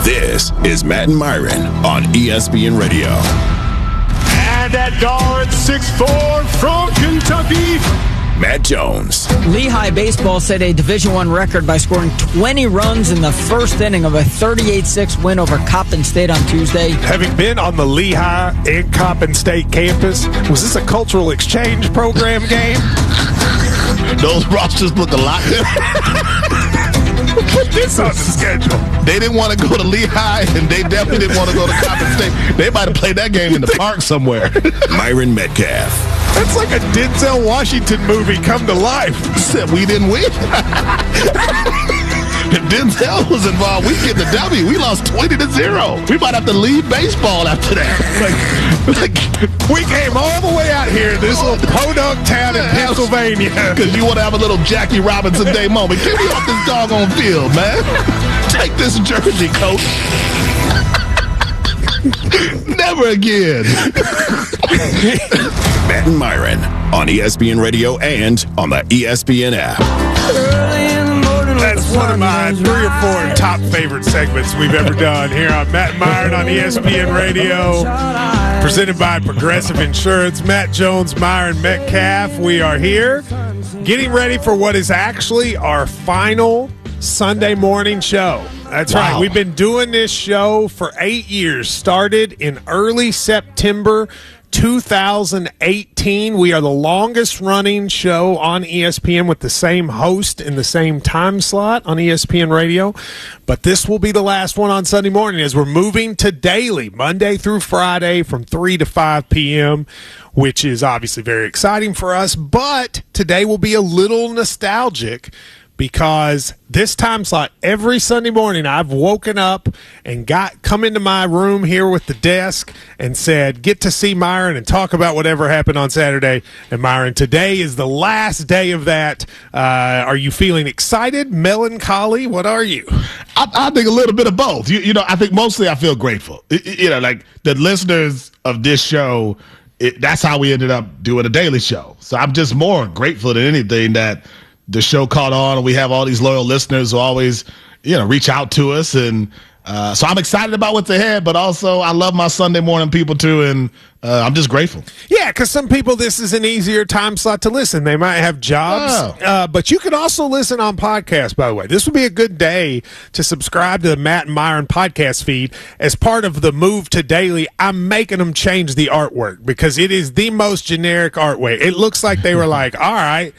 This is Matt and Myron on ESPN Radio. And at guard, 6'4" from Kentucky, Matt Jones. Lehigh baseball set a Division I record by scoring 20 runs in the first inning of a 38-6 win over Coppin State on Tuesday. Having been on the Lehigh and Coppin State campus, was this a cultural exchange program game? Those rosters look a lot different. Put this on the schedule. They didn't want to go to Lehigh, and they definitely didn't want to go to Coppin State. They might have played that game in the park somewhere. Myron Metcalf. That's like a Denzel Washington movie come to life. Except we didn't win. If Denzel was involved, we get the W. We lost 20-0. We might have to leave baseball after that. We came all the way out here, this little podunk town in Pennsylvania. Because you want to have a little Jackie Robinson Day moment. Get me off this doggone field, man. Take this jersey, coach. Never again. Matt and Myron on ESPN Radio and on the ESPN app. That's one of my 3 or 4 top favorite segments we've ever done here on Matt and Myron on ESPN Radio. Presented by Progressive Insurance. Matt Jones, Myron Metcalf. We are here getting ready for what is actually our final Sunday morning show. That's right. We've been doing this show for 8 years. Started in early September 2018. We are the longest running show on ESPN with the same host in the same time slot on ESPN Radio. But this will be the last one on Sunday morning as we're moving to daily, Monday through Friday from 3 to 5 p.m., which is obviously very exciting for us. But today will be a little nostalgic because this time slot, every Sunday morning, I've woken up and come into my room here with the desk and said, get to see Myron and talk about whatever happened on Saturday. And Myron, today is the last day of that. Are you feeling excited, melancholy? What are you? I think a little bit of both. You know, I think mostly I feel grateful. Like the listeners of this show, that's how we ended up doing a daily show. So I'm just more grateful than anything that the show caught on, and we have all these loyal listeners who always, reach out to us. And so I'm excited about what's ahead, but also I love my Sunday morning people too, and I'm just grateful. Yeah, because some people, this is an easier time slot to listen. They might have jobs, but you can also listen on podcasts, by the way. This would be a good day to subscribe to the Matt and Myron podcast feed. As part of the move to daily, I'm making them change the artwork because it is the most generic artwork. It looks like they were like, all right,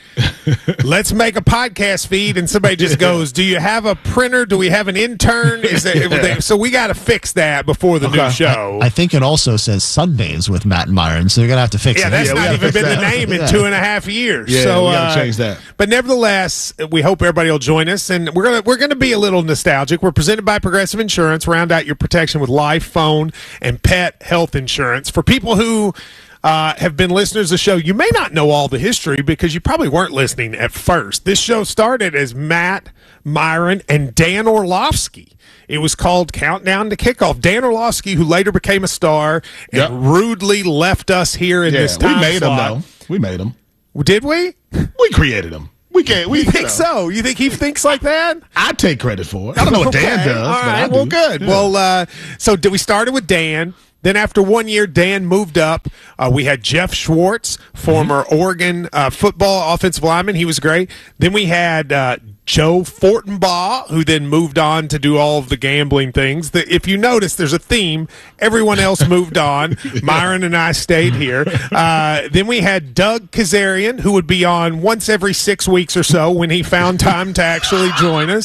let's make a podcast feed, and somebody just goes, do you have a printer? Do we have an intern? So we got to fix that before the new show. I think it also says Sundays with Matt and Myron, so you're going to have to fix it. Yeah, that's not even been the name in 2.5 years. Yeah, so we got to change that. But nevertheless, we hope everybody will join us, and we're gonna be a little nostalgic. We're presented by Progressive Insurance. Round out your protection with life, phone, and pet health insurance. For people who have been listeners to the show, you may not know all the history because you probably weren't listening at first. This show started as Matt, Myron, and Dan Orlovsky. It was called Countdown to Kickoff. Dan Orlovsky, who later became a star and rudely left us here in this time we made slot. him, though. We made him. Did we? We created him. We think so? You think he thinks like that? I take credit for it. I don't know what Dan does. All right. Well, good. Yeah. Well, so we started with Dan. Then after 1 year, Dan moved up. We had Jeff Schwartz, former Oregon football offensive lineman. He was great. Then we had Joe Fortenbaugh, who then moved on to do all of the gambling things. If you notice, there's a theme. Everyone else moved on. Myron and I stayed here. Then we had Doug Kazarian, who would be on once every 6 weeks or so when he found time to actually join us.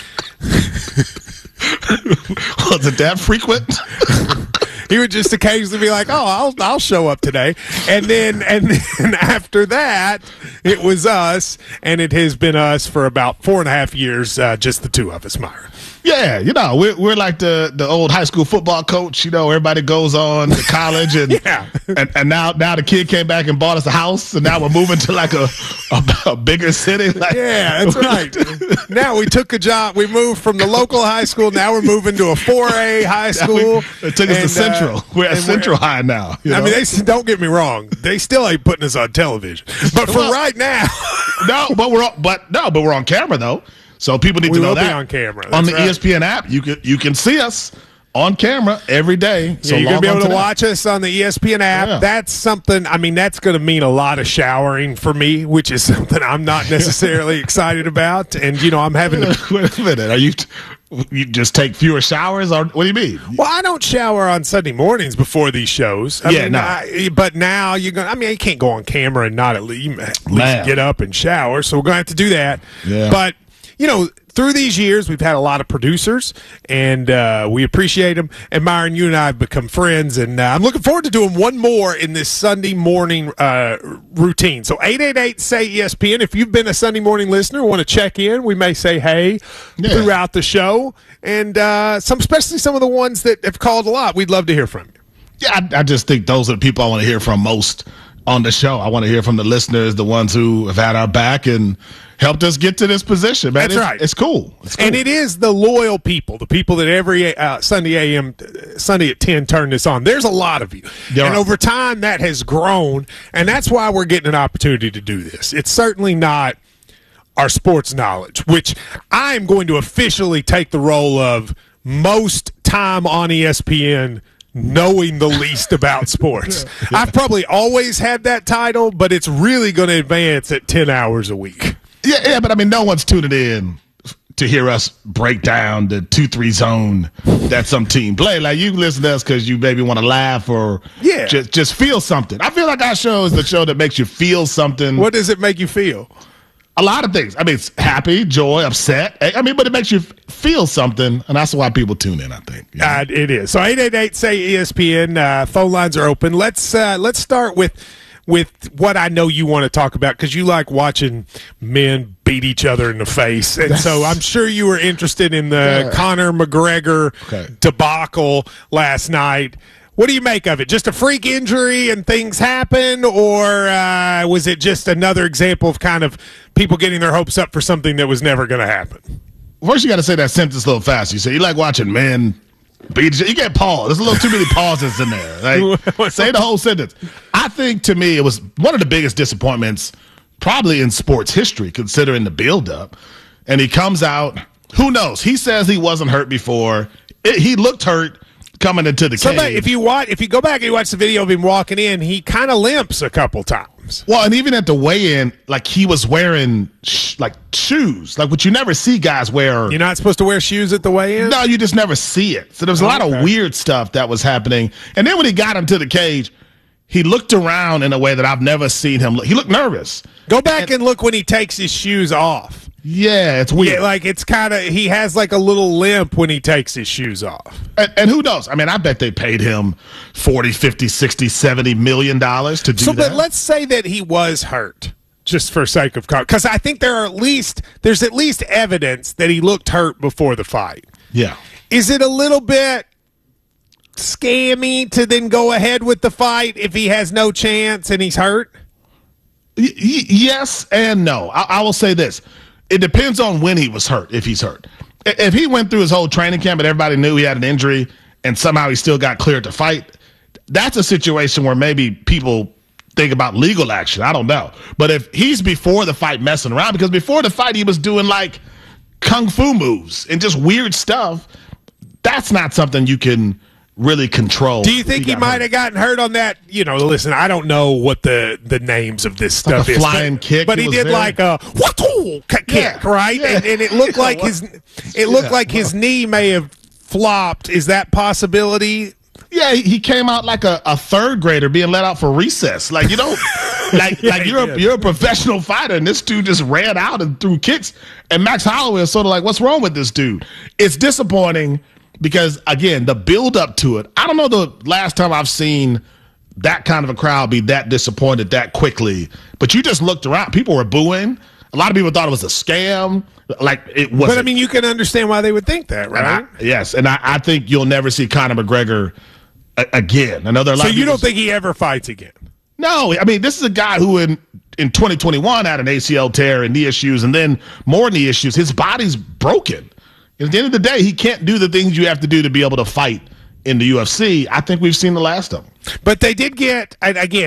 Was it that frequent? He would just occasionally be like, "Oh, I'll show up today," and then after that, it was us, and it has been us for about 4.5 years, just the two of us, Myron. Yeah, we're like the old high school football coach. Everybody goes on to college, and and now the kid came back and bought us a house, and now we're moving to like a bigger city. Yeah, that's right. Now we took a job. We moved from the local high school. Now we're moving to a 4A high school. It took us to Central. We're at Central High now. I mean, don't get me wrong. They still ain't putting us on television, but for right now, but we're on camera though. So people need We to know will be that on camera. on the That's right. ESPN app. You can see us on camera every day. So Yeah, you're going to be able to that. watch us on the ESPN app. Yeah. That's something, I mean, that's going to mean a lot of showering for me, which is something I'm not necessarily excited about. And, you know, I'm having to. Wait a minute. Are you just take fewer showers, or what do you mean? Well, I don't shower on Sunday mornings before these shows. I Yeah, mean, no. but now you're going to, I mean, you can't go on camera and not at least Man. get up and shower. So we're going to have to do that. Yeah. But, you know, through these years, we've had a lot of producers, and we appreciate them. And Myron, you and I have become friends, and I'm looking forward to doing one more in this Sunday morning routine. So 888-SAY-ESPN. If you've been a Sunday morning listener, want to check in, we may say hey throughout the show, and especially some of the ones that have called a lot. We'd love to hear from you. Yeah, I just think those are the people I want to hear from most on the show. I want to hear from the listeners, the ones who have had our back and helped us get to this position, man. That's right. It's cool. It's cool. And it is the loyal people, the people that every Sunday at 10 turn this on. There's a lot of you. There and are. over time, that has grown, and that's why we're getting an opportunity to do this. It's certainly not our sports knowledge, which I am going to officially take the role of most time on ESPN knowing the least about sports. I've probably always had that title, but it's really going to advance at 10 hours a week. Yeah, but I mean, no one's tuning in to hear us break down the 2-3 zone that some team play. Like, you listen to us because you maybe want to laugh or just feel something. I feel like our show is the show that makes you feel something. What does it make you feel? A lot of things. I mean, it's happy, joy, upset. I mean, but it makes you feel something, and that's why people tune in, I think. You know? It is. So 888-SAY-ESPN. Phone lines are open. Let's start with what I know you want to talk about, because you like watching men beat each other in the face. And so I'm sure you were interested in the Conor McGregor debacle last night. What do you make of it? Just a freak injury and things happen, or was it just another example of kind of people getting their hopes up for something that was never going to happen? First, you got to say that sentence a little fast. You say you like watching men beat each other. You can't pause. There's a little too many pauses in there. Like, say the whole sentence. I think, to me, it was one of the biggest disappointments probably in sports history, considering the buildup. And he comes out. Who knows? He says he wasn't hurt before. He looked hurt coming into the cage. If you go back and you watch the video of him walking in, he kind of limps a couple times. Well, and even at the weigh-in, like, he was wearing shoes, like what you never see guys wear. You're not supposed to wear shoes at the weigh-in? No, you just never see it. So there was a lot of weird stuff that was happening. And then when he got into the cage, he looked around in a way that I've never seen him look. He looked nervous. Go back and look when he takes his shoes off. Yeah, it's weird. Yeah, like, it's kind of, he has like a little limp when he takes his shoes off. And who knows? I mean, I bet they paid him $40, $50, $60, $70 million to do that. But let's say that he was hurt, just for sake of because I think there's at least evidence that he looked hurt before the fight. Yeah. Is it a little bit scammy to then go ahead with the fight if he has no chance and he's hurt? Yes and no. I will say this. It depends on when he was hurt, if he's hurt. If he went through his whole training camp and everybody knew he had an injury and somehow he still got cleared to fight, that's a situation where maybe people think about legal action. I don't know. But if he's before the fight messing around, because before the fight he was doing like kung fu moves and just weird stuff, that's not something you can really control. Do you think he might have gotten hurt on that? You know, listen, I don't know what the names of this stuff like a is. Flying kick. But he did like a kick, right? Yeah. And it looked like his knee may have flopped. Is that possibility? Yeah, he came out like a third grader being let out for recess. Like, you know, you're a professional fighter, and this dude just ran out and threw kicks. And Max Holloway is sort of like, what's wrong with this dude? It's disappointing because, again, the build up to it. I don't know the last time I've seen that kind of a crowd be that disappointed that quickly. But you just looked around. People were booing. A lot of people thought it was a scam. Like, it wasn't. But, I mean, you can understand why they would think that, right? And I think you'll never see Conor McGregor again. I know there are a lot So of you people don't think he ever fights again? No, I mean, this is a guy who in 2021 had an ACL tear and knee issues, and then more knee issues. His body's broken. At the end of the day, he can't do the things you have to do to be able to fight in the UFC. I think we've seen the last of them. But they did get, and again,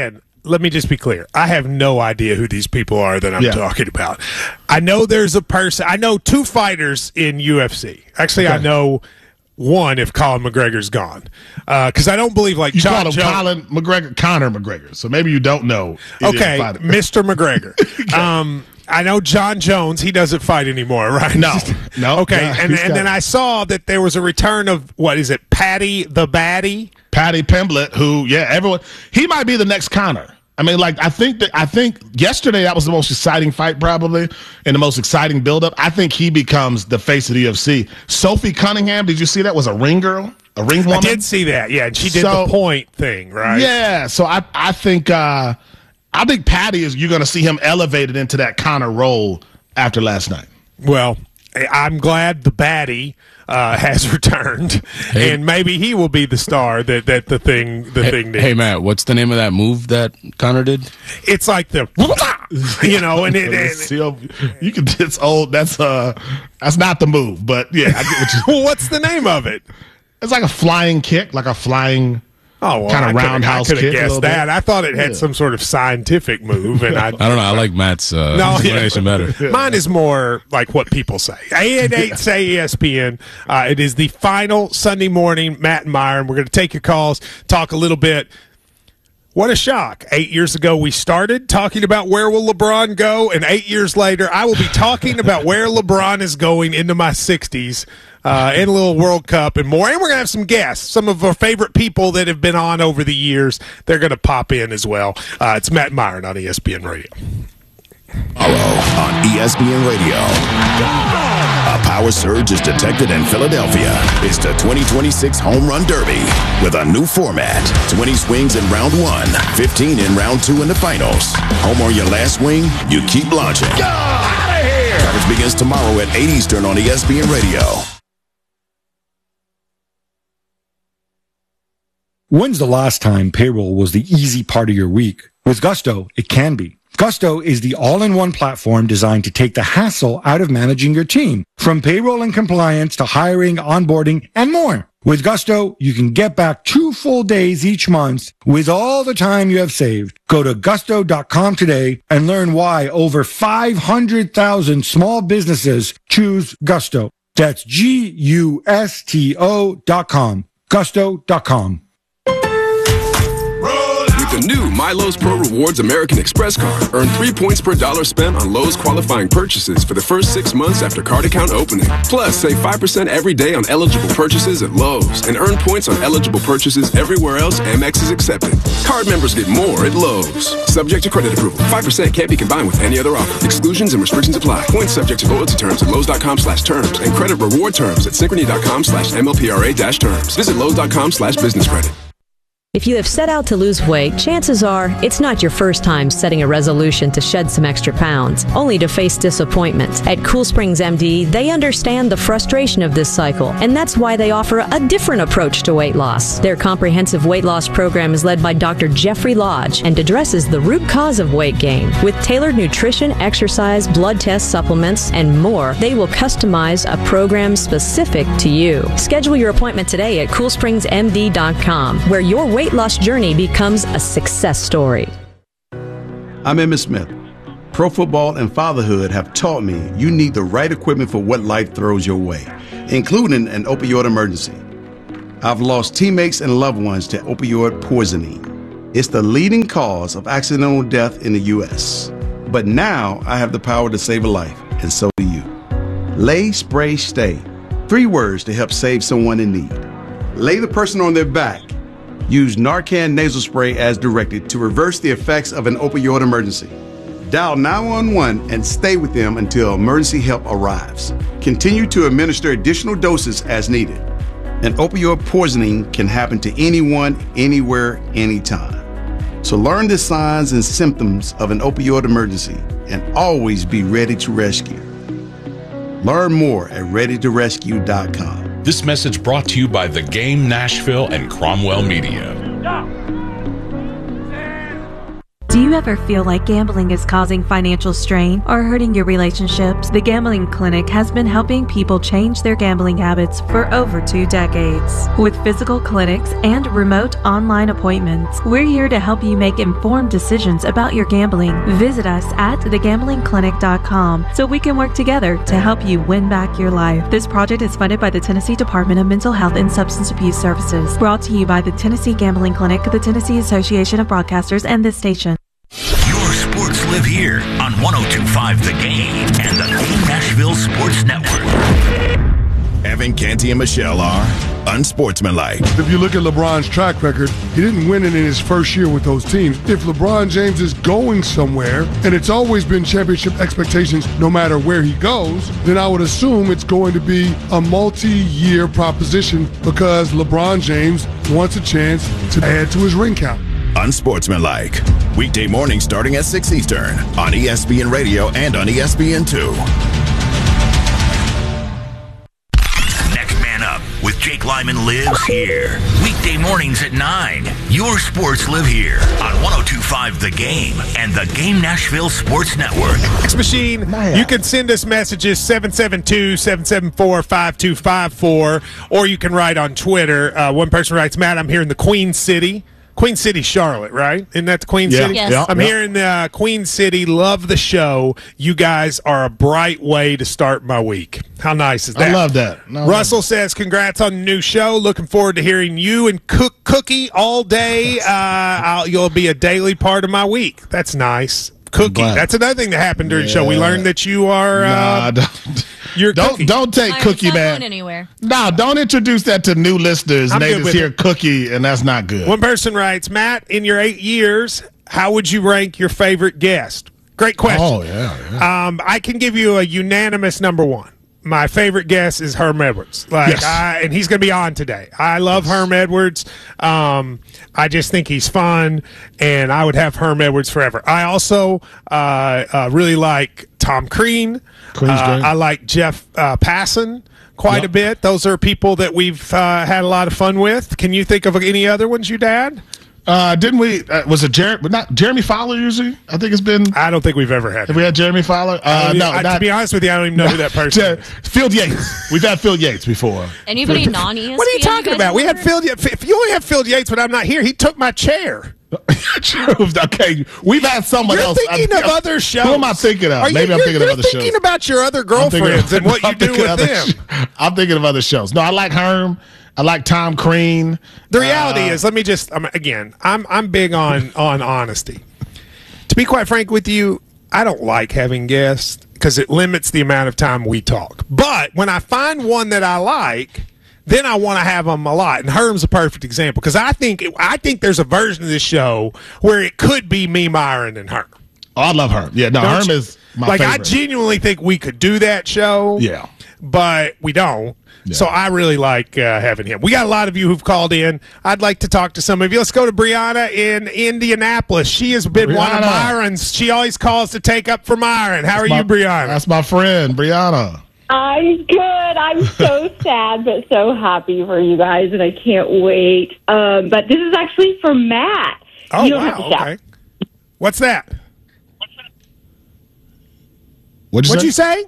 let me just be clear. I have no idea who these people are that I'm talking about. I know there's a person. I know 2 fighters in UFC. Actually, I know one if Colin McGregor's gone. Because I don't believe like John Jones. Colin McGregor, Conor McGregor. So maybe you don't know. Okay, Mr. McGregor. I know John Jones. He doesn't fight anymore, right? No. Okay, and then I saw that there was a return of, what is it, Paddy the Baddy? Paddy Pimblett, who, everyone, he might be the next Conor. I mean, like, I think yesterday that was the most exciting fight probably and the most exciting buildup. I think he becomes the face of the UFC. Sophie Cunningham, did you see that? Was a ring girl, a ring woman? I did see that, yeah, and she did the point thing, right? Yeah, so I think Paddy you're going to see him elevated into that Conor role after last night. Well, I'm glad the baddie has returned, and maybe he will be the star that the thing needs. Hey, Matt, what's the name of that move that Conor did? It's like the, and you can. It's old. That's not the move, but yeah, I get what you. Well, what's the name of it? It's like a flying kick, like a flying. Oh, well, kind of roundhouse kick. I could have guessed that. I thought it had some sort of scientific move, and I don't know. I like Matt's explanation better. Mine is more like what people say. 888 say ESPN. It is the final Sunday morning. Matt and Myron. We're going to take your calls, talk a little bit. What a shock. 8 years ago, we started talking about where will LeBron go, and 8 years later, I will be talking about where LeBron is going into my 60s. And a little World Cup and more. And we're going to have some guests, some of our favorite people that have been on over the years. They're going to pop in as well. It's Matt Myron on ESPN Radio. On ESPN Radio. A power surge is detected in Philadelphia. It's the 2026 Home Run Derby with a new format. 20 swings in round 1, 15 in round 2 in the finals. Home on your last swing, you keep launching. Go out of here! Coverage begins tomorrow at 8 Eastern on ESPN Radio. When's the last time payroll was the easy part of your week? With Gusto, it can be. Gusto is the all-in-one platform designed to take the hassle out of managing your team, from payroll and compliance to hiring, onboarding, and more. With Gusto, you can get back 2 full days each month with all the time you have saved. Go to gusto.com today and learn why over 500,000 small businesses choose Gusto. That's Gusto.com. Gusto.com. The new MyLowe's Pro Rewards American Express card. Earn 3 points per dollar spent on Lowe's qualifying purchases for the first 6 months after card account opening. Plus, save 5% every day on eligible purchases at Lowe's and earn points on eligible purchases everywhere else Amex is accepted. Card members get more at Lowe's. Subject to credit approval. 5% can't be combined with any other offer. Exclusions and restrictions apply. Points subject to loyalty terms at Lowe's.com/terms and credit reward terms at Synchrony.com/MLPRA-terms. Visit Lowe's.com/business credit. If you have set out to lose weight, chances are it's not your first time setting a resolution to shed some extra pounds, only to face disappointment. At Cool Springs MD, they understand the frustration of this cycle, and that's why they offer a different approach to weight loss. Their comprehensive weight loss program is led by Dr. Jeffrey Lodge and addresses the root cause of weight gain. With tailored nutrition, exercise, blood tests, supplements, and more, they will customize a program specific to you. Schedule your appointment today at CoolSpringsMD.com, where your weight loss journey becomes a success story. I'm Emmitt Smith. Pro football and fatherhood have taught me you need the right equipment for what life throws your way, including an opioid emergency. I've lost teammates and loved ones to opioid poisoning. It's the leading cause of accidental death in the U.S. But now I have the power to save a life, and so do you. Lay, spray, stay. 3 words to help save someone in need. Lay the person on their back. Use Narcan nasal spray as directed to reverse the effects of an opioid emergency. Dial 911 and stay with them until emergency help arrives. Continue to administer additional doses as needed. An opioid poisoning can happen to anyone, anywhere, anytime. So learn the signs and symptoms of an opioid emergency and always be ready to rescue. Learn more at readytorescue.com. This message brought to you by The Game Nashville and Cromwell Media. Do you ever feel like gambling is causing financial strain or hurting your relationships? The Gambling Clinic has been helping people change their gambling habits for over 2 decades. With physical clinics and remote online appointments, we're here to help you make informed decisions about your gambling. Visit us at thegamblingclinic.com so we can work together to help you win back your life. This project is funded by the Tennessee Department of Mental Health and Substance Abuse Services. Brought to you by the Tennessee Gambling Clinic, the Tennessee Association of Broadcasters, and this station. Your sports live here on 102.5 The Game and the Game Nashville Sports Network. Evan Canty and Michelle are unsportsmanlike. If you look at LeBron's track record, he didn't win it in his first year with those teams. If LeBron James is going somewhere, and it's always been championship expectations no matter where he goes, then I would assume it's going to be a multi-year proposition because LeBron James wants a chance to add to his ring count. Unsportsmanlike. Weekday mornings starting at 6 Eastern on ESPN Radio and on ESPN2. Next Man Up with Jake Lyman lives here. Weekday mornings at 9. Your sports live here on 102.5 The Game and the Game Nashville Sports Network. Text machine, you can send us messages 772-774-5254, or you can write on Twitter. One person writes, Matt, I'm here in the Queen City, Charlotte, right? Isn't that the Queen City? Yes. Yeah. I'm here in Queen City. Love the show. You guys are a bright way to start my week. How nice is that? I love that. Russell says, congrats on the new show. Looking forward to hearing you and Cookie all day. You'll be a daily part of my week. That's nice. Cookie. That's another thing that happened during the show. We learned that you are don't take Cookie, not man. going anywhere. No, don't introduce that to new listeners. I'm And they good just with hear it. Cookie, and that's not good. One person writes, Matt, in your 8 years, how would you rank your favorite guest? Great question. Oh, yeah. I can give you a unanimous number one. My favorite guest is Herm Edwards. Yes. And he's going to be on today. I love Herm Edwards. I just think he's fun, and I would have Herm Edwards forever. I also really like Tom Crean. I like Jeff Passan quite a bit. Those are people that we've had a lot of fun with. Can you think of any other ones, you Dad? Didn't we? Was it Jeremy Fowler usually? I think it's been. I don't think we've ever had. Have we had Jeremy Fowler? To be honest with you, I don't even know who that person is. Phil Yates. We've had Phil Yates before. Anybody non-ESPN? What are you talking about? We had Phil Yates. If you only have Phil Yates when I'm not here, he took my chair. True. Okay, we've had someone else. You're thinking of other shows. Who am I thinking of? Maybe I'm thinking of other shows. You're thinking about your other girlfriends and what you do with them. I'm thinking of other shows. No, I like Herm. I like Tom Crean. The reality is, let me just again, I'm big on honesty. To be quite frank with you, I don't like having guests because it limits the amount of time we talk. But when I find one that I like, then I want to have them a lot. And Herm's a perfect example because I think there's a version of this show where it could be me, Myron, and Herm. Oh, I love Herm. Yeah, no, Herm is my favorite. I genuinely think we could do that show. Yeah. But we don't. Yeah. So I really like having him. We got a lot of you who've called in. I'd like to talk to some of you. Let's go to Brianna in Indianapolis. She has been one of Myron's. She always calls to take up for Myron. How are you, Brianna? That's my friend, Brianna. I'm good. I'm so sad, but so happy for you guys, and I can't wait. But this is actually for Matt. Oh, you don't wow. have to shout. Okay. What's that? What'd you say?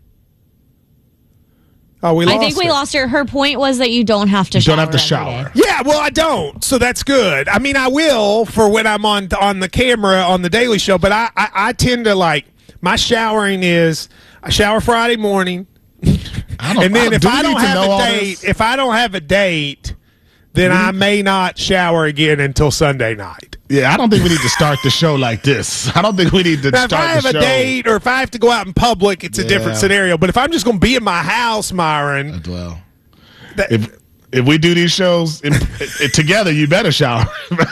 Oh, we lost I think we lost her. Her point was that you don't have to shower. You don't have to shower. Yeah, well, I don't, so that's good. I mean, I will for when I'm on the camera on the Daily Show, but I tend to like my showering is I shower Friday morning, and then if I don't have a date, then I may not shower again until Sunday night. Yeah, I don't think we need to start the show like this. I don't think we need to now, start the show. If I have a date or if I have to go out in public, it's a different scenario. But if I'm just going to be in my house, Myron. Well, if we do these shows together, you better shower.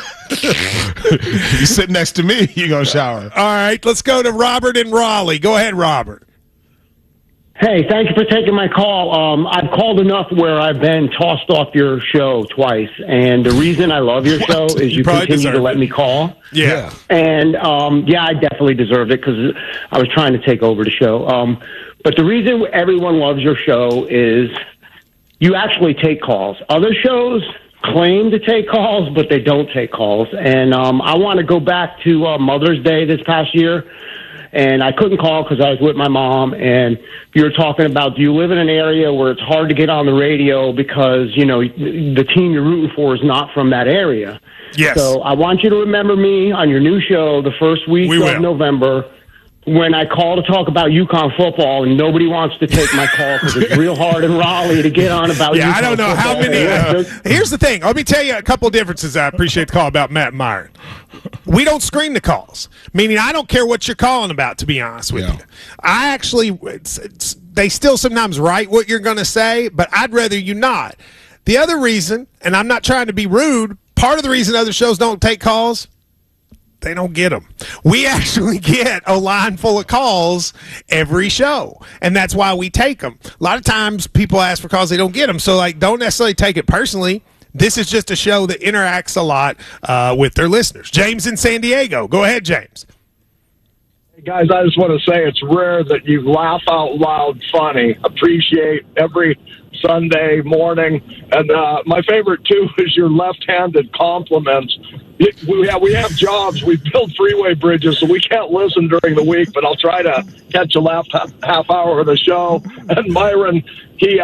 You sit next to me, you're going to shower. All right, let's go to Robert in Raleigh. Go ahead, Robert. Hey, thank you for taking my call. I've called enough where I've been tossed off your show twice, and the reason I love your show is you continue to let me call. Yeah. And, I definitely deserved it because I was trying to take over the show. But the reason everyone loves your show is you actually take calls. Other shows, claim to take calls, but they don't take calls. And I want to go back to Mother's Day this past year, and I couldn't call because I was with my mom. And you were talking about, do you live in an area where it's hard to get on the radio because, you know, the team you're rooting for is not from that area? Yes. So I want you to remember me on your new show the first week of November, when I call to talk about UConn football, and nobody wants to take my call because it's real hard in Raleigh to get on about UConn I don't know football. how many. Here's the thing. Let me tell you a couple of differences. I appreciate the call about Matt Myron. We don't screen the calls, meaning I don't care what you're calling about, to be honest with you. I actually, they still sometimes write what you're going to say, but I'd rather you not. The other reason, and I'm not trying to be rude, part of the reason other shows don't take calls, they don't get them. We actually get a line full of calls every show, and that's why we take them. A lot of times people ask for calls, they don't get them. So, like, don't necessarily take it personally. This is just a show that interacts a lot with their listeners. James in San Diego. Go ahead, James. Hey, guys, I just want to say it's rare that you laugh out loud funny. Appreciate every Sunday morning. And my favorite, too, is your left-handed compliments. We have jobs. We build freeway bridges, so we can't listen during the week, but I'll try to catch the last half hour of the show. And Myron, he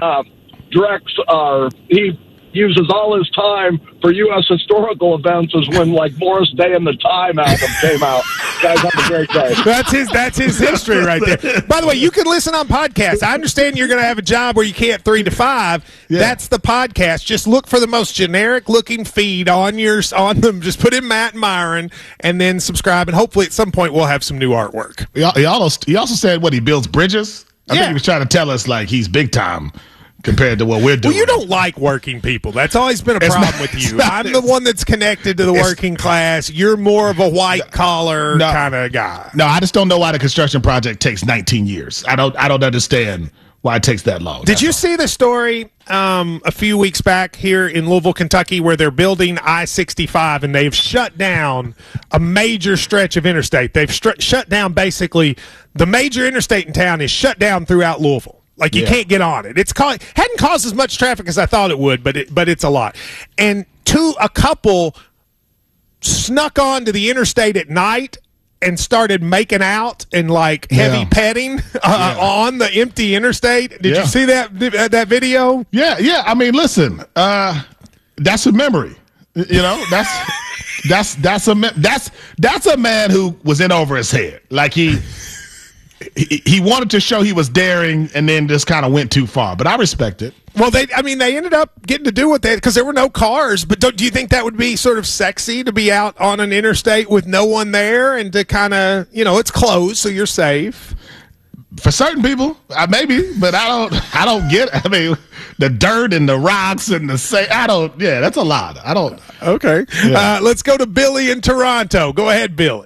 uses all his time for U.S. historical events as when, like, Morris Day and the Time album came out. Guys, have a great day. That's his history right there. By the way, you can listen on podcasts. I understand you're going to have a job where you can't 3 to 5. Yeah. That's the podcast. Just look for the most generic-looking feed on them. Just put in Matt and Myron and then subscribe, and hopefully at some point we'll have some new artwork. He also said, he builds bridges? I think he was trying to tell us, like, he's big time compared to what we're doing. Well, you don't like working people. That's always been a problem with you. I'm the one that's connected to the working class. You're more of a white-collar kind of guy. No, I just don't know why the construction project takes 19 years. I don't understand why it takes that long. Did you see the story a few weeks back here in Louisville, Kentucky, where they're building I-65 and they've shut down a major stretch of interstate? They've shut down basically the major interstate in town is shut down throughout Louisville. Like, you can't get on it. Hadn't caused as much traffic as I thought it would, but it's a lot. And a couple snuck onto the interstate at night and started making out and, like, heavy petting on the empty interstate. Did you see that video? Yeah. I mean, listen, that's a memory. You know, that's a man who was in over his head. Like, he wanted to show he was daring and then just kind of went too far. But I respect it. Well, they ended up getting to do what they, because there were no cars. But do you think that would be sort of sexy to be out on an interstate with no one there and to kind of, it's closed, so you're safe? For certain people, maybe, but I don't get it. I mean, the dirt and the rocks and that's a lot. I don't. Okay. Yeah. Let's go to Billy in Toronto. Go ahead, Billy.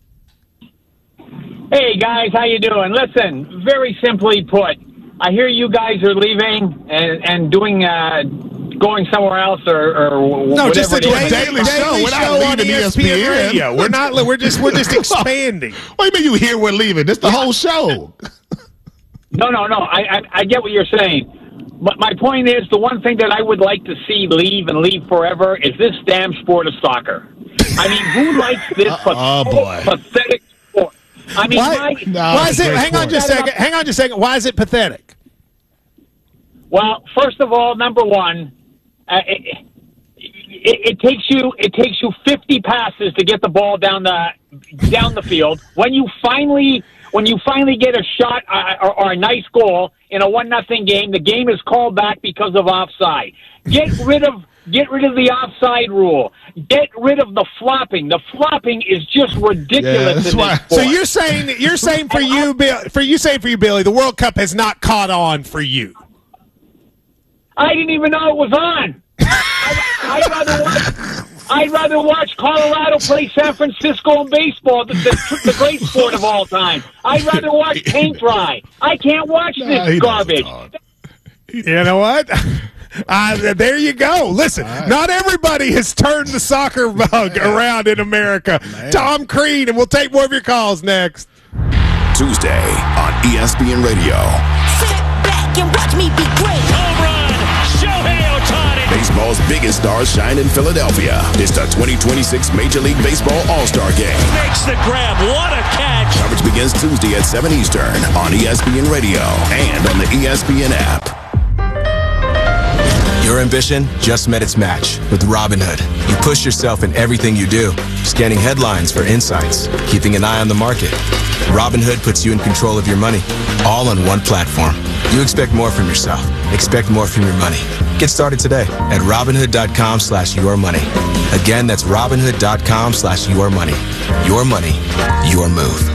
Hey, guys, how you doing? Listen, very simply put, I hear you guys are leaving and doing going somewhere else or no, just a daily show. We're not leaving ESPN Radio. We're not. We're just expanding. What do you mean you hear we're leaving? This is the whole show. No. I get what you're saying. But my point is, the one thing that I would like to see leave and leave forever is this damn sport of soccer. I mean, who likes this pathetic sport? I mean, why is it? Hang on just a second. Why is it pathetic? Well, first of all, number one, it takes you 50 passes to get the ball down the field. When you finally get a shot or a nice goal in a 1-0 game, the game is called back because of offside. Get rid of the offside rule. Get rid of the flopping. The flopping is just ridiculous in this sport. So you're saying for you, Billy, the World Cup has not caught on for you. I didn't even know it was on. I'd rather watch Colorado play San Francisco in baseball, the great sport of all time. I'd rather watch paint dry. I can't watch this garbage. You know what? There you go. Listen, not everybody has turned the soccer bug around in America. Tom Crean, and we'll take more of your calls next. Tuesday on ESPN Radio. Sit back and watch me be great. Home run, Shohei Ohtani. Baseball's biggest stars shine in Philadelphia. It's the 2026 Major League Baseball All-Star Game. Makes the grab. What a catch. Coverage begins Tuesday at 7 Eastern on ESPN Radio and on the ESPN app. Your ambition just met its match with Robinhood. You push yourself in everything you do, scanning headlines for insights, keeping an eye on the market. Robinhood puts you in control of your money, all on one platform. You expect more from yourself. Expect more from your money. Get started today at Robinhood.com/yourmoney. Again, that's Robinhood.com/yourmoney. Your money, your move.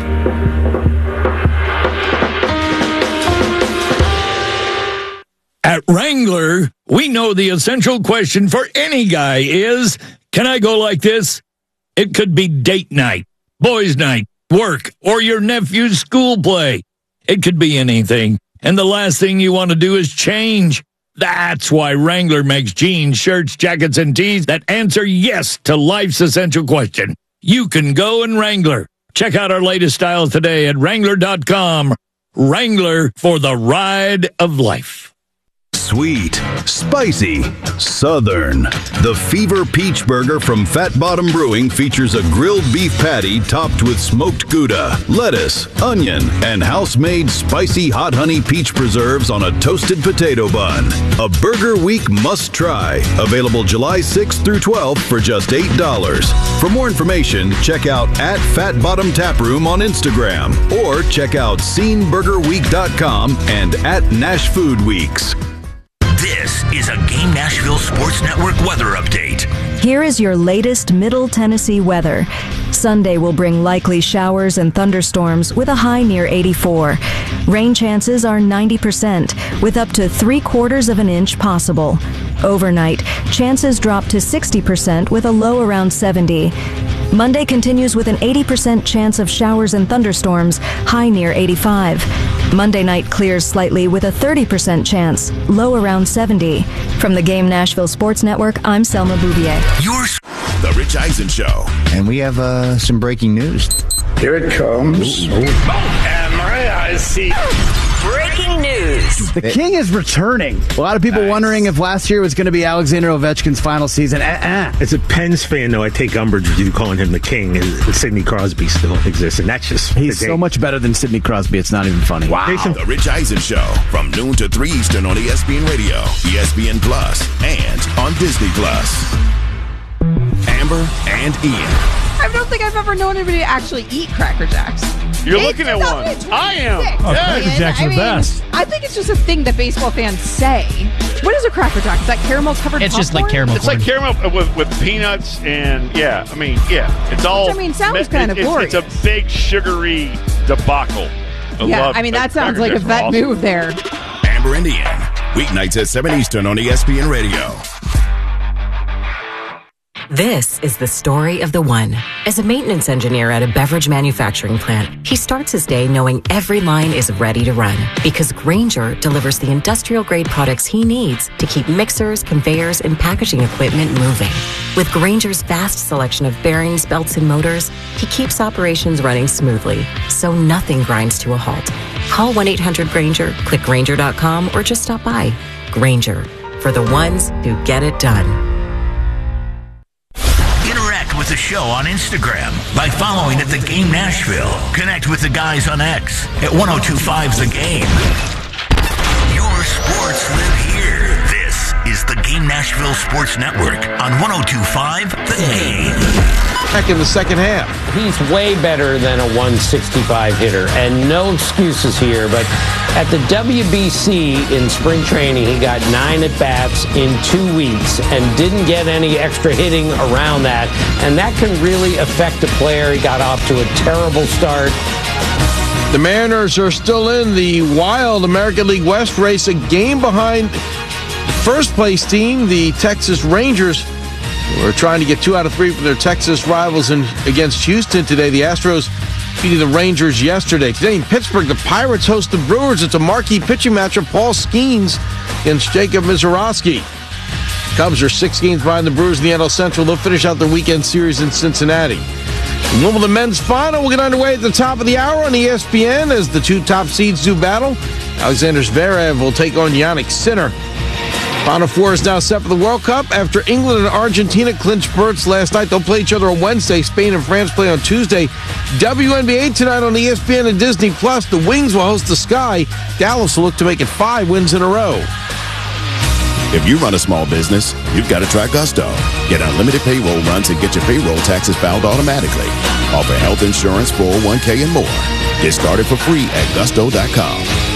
At Wrangler, we know the essential question for any guy is, can I go like this? It could be date night, boys' night, work, or your nephew's school play. It could be anything. And the last thing you want to do is change. That's why Wrangler makes jeans, shirts, jackets, and tees that answer yes to life's essential question. You can go in Wrangler. Check out our latest styles today at Wrangler.com. Wrangler, for the ride of life. Sweet, spicy, southern. The Fever Peach Burger from Fat Bottom Brewing features a grilled beef patty topped with smoked Gouda, lettuce, onion, and house-made spicy hot honey peach preserves on a toasted potato bun. A Burger Week must-try. Available July 6th through 12th for just $8. For more information, check out at Fat Bottom Taproom on Instagram or check out SceneBurgerWeek.com and at Nash Food Weeks. This is a Game Nashville Sports Network weather update. Here is your latest Middle Tennessee weather. Sunday will bring likely showers and thunderstorms with a high near 84. Rain chances are 90%, with up to 3/4 of an inch possible. Overnight, chances drop to 60% with a low around 70. Monday continues with an 80% chance of showers and thunderstorms, high near 85. Monday night clears slightly with a 30% chance, low around 70. From the Game Nashville Sports Network, I'm Selma Bouvier. The Rich Eisen Show. And we have some breaking news. Here it comes. And my eyes see. Breaking news. The King is returning. A lot of people wondering if last year was going to be Alexander Ovechkin's final season. As a Pens fan, though, I take umbrage with you calling him the King, and Sidney Crosby still exists, and that's just... He's so much better than Sidney Crosby, it's not even funny. Wow. The Rich Eisen Show from noon to 3 Eastern on ESPN Radio, ESPN Plus, and on Disney Plus. Amber and Ian. I don't think I've ever known anybody to actually eat Cracker Jacks. You're looking at one. I am. Oh, Cracker Jacks are the best. I think it's just a thing that baseball fans say. What is a Cracker Jack? Is that caramel covered? It's just like caramel. It's like caramel with peanuts and it's all. Which, sounds kind of boring. It's a big sugary debacle. That sounds like a vet move there. Amber and Ian, weeknights at 7 Eastern on ESPN Radio. This is the story of the one. As a maintenance engineer at a beverage manufacturing plant, he starts his day knowing every line is ready to run because Grainger delivers the industrial-grade products he needs to keep mixers, conveyors, and packaging equipment moving. With Grainger's vast selection of bearings, belts, and motors, he keeps operations running smoothly, so nothing grinds to a halt. Call 1-800-GRAINGER, click Grainger.com, or just stop by. Grainger, for the ones who get it done. With the show on Instagram by following at The Game Nashville. Connect with the guys on X at 1025 The Game. Your sports live here. This is the Game Nashville Sports Network on 1025 The Game. Back in the second half. He's way better than a 165 hitter, and no excuses here, but at the WBC in spring training, he got 9 at-bats in 2 weeks and didn't get any extra hitting around that, and that can really affect a player. He got off to a terrible start. The Mariners are still in the wild American League West race, a game behind the first-place team, the Texas Rangers. We're trying to get 2 out of 3 from their Texas rivals against Houston today. The Astros beating the Rangers yesterday. Today in Pittsburgh, the Pirates host the Brewers. It's a marquee pitching matchup. Paul Skeens against Jacob Misiorowski. Cubs are 6 games behind the Brewers in the NL Central. They'll finish out their weekend series in Cincinnati. The Wimbledon men's final will get underway at the top of the hour on ESPN as the 2 top seeds do battle. Alexander Zverev will take on Jannik Sinner. Final Four is now set for the World Cup after England and Argentina clinched berths last night. They'll play each other on Wednesday. Spain and France play on Tuesday. WNBA tonight on ESPN and Disney+. The Wings will host the Sky. Dallas will look to make it 5 wins in a row. If you run a small business, you've got to try Gusto. Get unlimited payroll runs and get your payroll taxes filed automatically. Offer health insurance, 401k, and more. Get started for free at gusto.com.